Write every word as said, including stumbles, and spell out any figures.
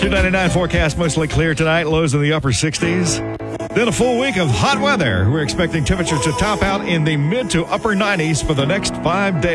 two ninety-nine forecast, mostly clear tonight, lows in the upper sixties. Then a full week of hot weather. We're expecting temperatures to top out in the mid to upper nineties for the next five days.